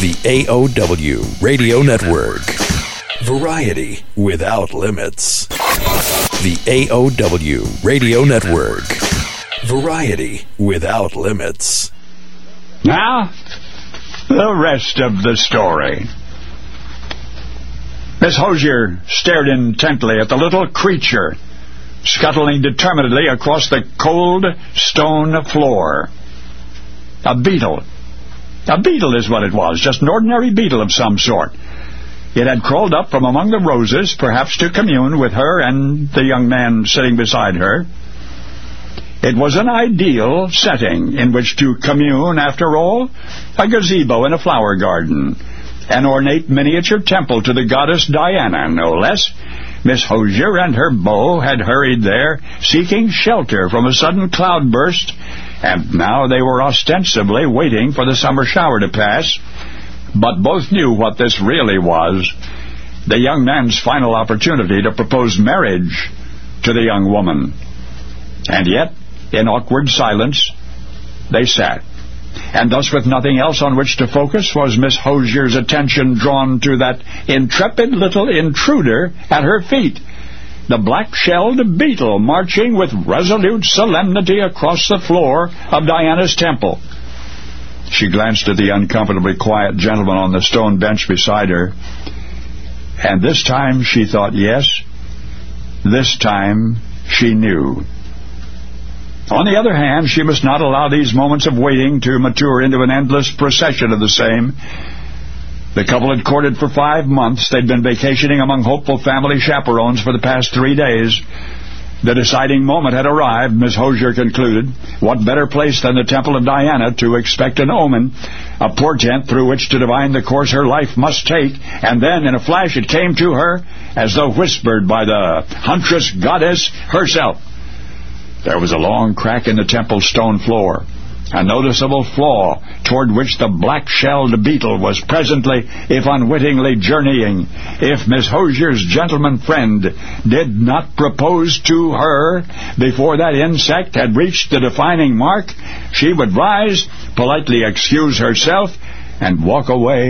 The AOW Radio Network. Variety without limits. The AOW Radio Network. Variety without limits. Now, the rest of the story. Miss Hosier stared intently at the little creature scuttling determinedly across the cold stone floor. A beetle. A beetle is what it was, just an ordinary beetle of some sort. It had crawled up from among the roses, perhaps to commune with her and the young man sitting beside her. It was an ideal setting in which to commune, after all. A gazebo in a flower garden. An ornate miniature temple to the goddess Diana, no less. Miss Hosier and her beau had hurried there, seeking shelter from a sudden cloudburst, and now they were ostensibly waiting for the summer shower to pass. But both knew what this really was, the young man's final opportunity to propose marriage to the young woman. And yet, in awkward silence, they sat. And thus, with nothing else on which to focus, was Miss Hosier's attention drawn to that intrepid little intruder at her feet, the black-shelled beetle marching with resolute solemnity across the floor of Diana's temple. She glanced at the uncomfortably quiet gentleman on the stone bench beside her, and this time she thought yes, this time she knew. On the other hand, she must not allow these moments of waiting to mature into an endless procession of the same. The couple had courted for 5 months. They'd been vacationing among hopeful family chaperones for the past 3 days. The deciding moment had arrived, Miss Hosier concluded. What better place than the Temple of Diana to expect an omen, a portent through which to divine the course her life must take, and then, in a flash, it came to her, as though whispered by the huntress goddess herself. There was a long crack in the temple stone floor, a noticeable flaw toward which the black-shelled beetle was presently, if unwittingly, journeying. If Miss Hosier's gentleman friend did not propose to her before that insect had reached the defining mark, she would rise, politely excuse herself, and walk away